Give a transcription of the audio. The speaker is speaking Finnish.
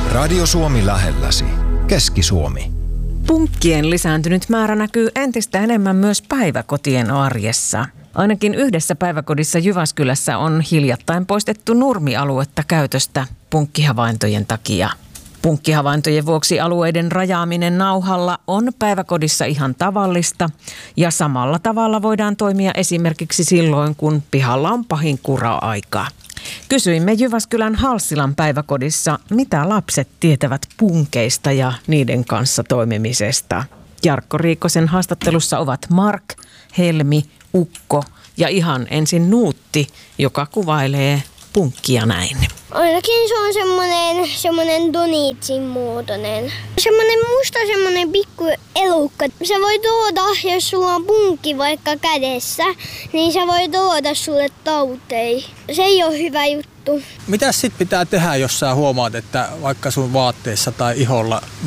Radio Suomi lähelläsi. Keski-Suomi. Punkkien lisääntynyt määrä näkyy entistä enemmän myös päiväkotien arjessa. Ainakin yhdessä päiväkodissa Jyväskylässä on hiljattain poistettu nurmialuetta käytöstä punkkihavaintojen takia. Punkkihavaintojen vuoksi alueiden rajaaminen nauhalla on päiväkodissa ihan tavallista ja samalla tavalla voidaan toimia esimerkiksi silloin, kun pihalla on pahin kura-aika. Kysyimme Jyväskylän Halssilan päiväkodissa, mitä lapset tietävät punkeista ja niiden kanssa toimimisesta. Jarkko Riikosen haastattelussa ovat Mark, Helmi, Ukko ja ihan ensin Nuutti, joka kuvailee punkkia näin. Ainakin se on semmonen donitsin muotoinen. Semmonen musta semmonen pikku elukka. Sä voit tuoda, jos sulla on punkki vaikka kädessä, niin sä voit tuoda sulle tautei. Se ei ole hyvä juttu. Mitä sit pitää tehdä, jos sä huomaat, että vaikka sun vaatteissa tai iholla